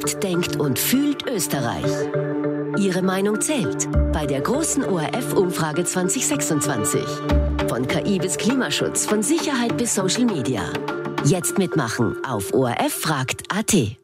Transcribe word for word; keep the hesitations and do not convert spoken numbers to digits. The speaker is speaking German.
Lebt, denkt und fühlt Österreich. Ihre Meinung zählt bei der großen O R F-Umfrage zwanzig sechsundzwanzig. Von K I bis Klimaschutz, von Sicherheit bis Social Media. Jetzt mitmachen auf O R F fragt punkt A T.